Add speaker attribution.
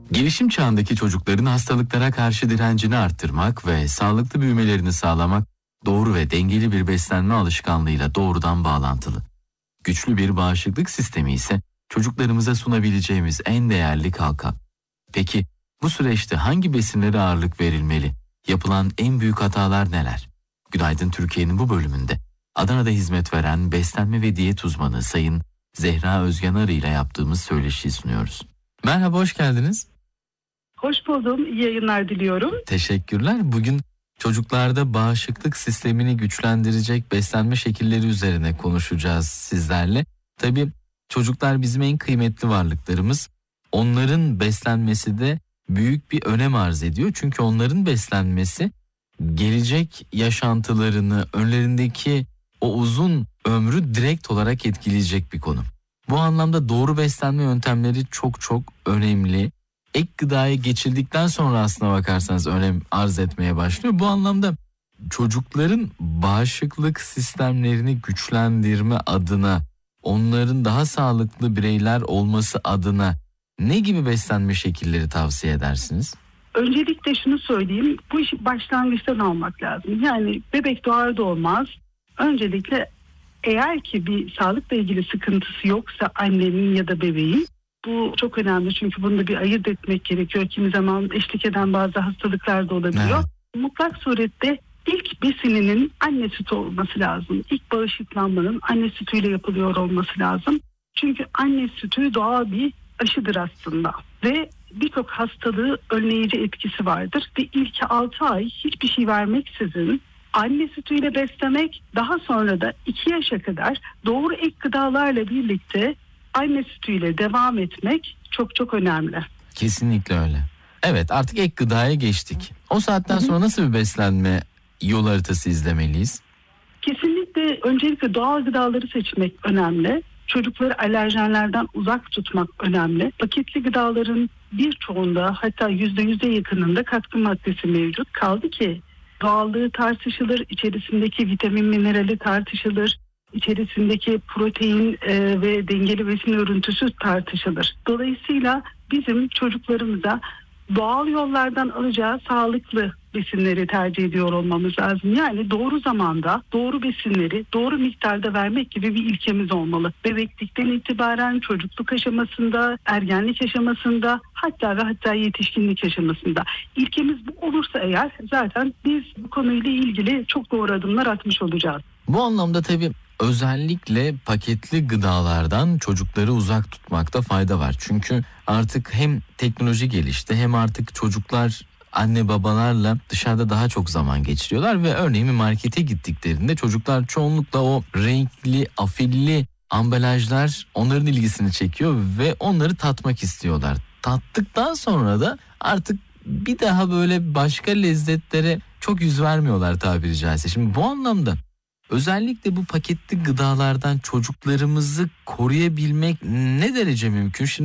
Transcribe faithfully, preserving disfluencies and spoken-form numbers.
Speaker 1: Gelişim çağındaki çocukların hastalıklara karşı direncini arttırmak ve sağlıklı büyümelerini sağlamak doğru ve dengeli bir beslenme alışkanlığıyla doğrudan bağlantılı. Güçlü bir bağışıklık sistemi ise çocuklarımıza sunabileceğimiz en değerli kalkan. Peki bu süreçte hangi besinlere ağırlık verilmeli? Yapılan en büyük hatalar neler? Günaydın Türkiye'nin bu bölümünde Adana'da hizmet veren beslenme ve diyet uzmanı Sayın Zehra Özgen Arı ile yaptığımız söyleşiyi sunuyoruz. Merhaba, hoş geldiniz.
Speaker 2: Hoş buldum, iyi yayınlar diliyorum.
Speaker 1: Teşekkürler. Bugün çocuklarda bağışıklık sistemini güçlendirecek beslenme şekilleri üzerine konuşacağız sizlerle. Tabii çocuklar bizim en kıymetli varlıklarımız. Onların beslenmesi de büyük bir önem arz ediyor. Çünkü onların beslenmesi gelecek yaşantılarını, önlerindeki o uzun ömrü direkt olarak etkileyecek bir konu. Bu anlamda doğru beslenme yöntemleri çok çok önemli. Ek gıdaya geçildikten sonra aslına bakarsanız önem arz etmeye başlıyor. Bu anlamda çocukların bağışıklık sistemlerini güçlendirme adına, onların daha sağlıklı bireyler olması adına ne gibi beslenme şekilleri tavsiye edersiniz?
Speaker 2: Öncelikle şunu söyleyeyim, bu işi başlangıçtan almak lazım. Yani bebek doğar doğmaz öncelikle eğer ki bir sağlıkla ilgili sıkıntısı yoksa annenin ya da bebeğin, bu çok önemli çünkü bunu da bir ayırt etmek gerekiyor. Kimi zaman eşlik eden bazı hastalıklar da olabiliyor. Evet. Mutlak surette ilk besininin anne sütü olması lazım. İlk bağışıklanmanın anne sütüyle yapılıyor olması lazım. Çünkü anne sütü doğal bir aşıdır aslında ve birçok hastalığı önleyici etkisi vardır. Ve ilk altı ay hiçbir şey vermeksizin anne sütüyle beslemek, daha sonra da iki yaşa kadar doğru ek gıdalarla birlikte anne sütüyle devam etmek çok çok önemli.
Speaker 1: Kesinlikle öyle. Evet, artık ek gıdaya geçtik. O saatten sonra nasıl bir beslenme yol haritası izlemeliyiz?
Speaker 2: Kesinlikle öncelikle doğal gıdaları seçmek önemli. Çocukları alerjenlerden uzak tutmak önemli. Paketli gıdaların birçoğunda, hatta yüzde yüze yakınında katkı maddesi mevcut. Kaldı ki doğallığı tartışılır, içerisindeki vitamin minerali tartışılır, içerisindeki protein e, ve dengeli besin örüntüsü tartışılır. Dolayısıyla bizim çocuklarımıza doğal yollardan alacağı sağlıklı besinleri tercih ediyor olmamız lazım. Yani doğru zamanda doğru besinleri doğru miktarda vermek gibi bir ilkemiz olmalı. Bebeklikten itibaren çocukluk aşamasında, ergenlik aşamasında, hatta ve hatta yetişkinlik aşamasında. İlkemiz bu olursa eğer zaten biz bu konuyla ilgili çok doğru adımlar atmış olacağız.
Speaker 1: Bu anlamda tabii özellikle paketli gıdalardan çocukları uzak tutmakta fayda var. Çünkü artık hem teknoloji gelişti hem artık çocuklar anne babalarla dışarıda daha çok zaman geçiriyorlar ve örneğin bir markete gittiklerinde çocuklar çoğunlukla o renkli, afilli ambalajlar onların ilgisini çekiyor ve onları tatmak istiyorlar. Tattıktan sonra da artık bir daha böyle başka lezzetlere çok yüz vermiyorlar tabiri caizse. Şimdi bu anlamda özellikle bu paketli gıdalardan çocuklarımızı koruyabilmek ne derece mümkün? Şimdi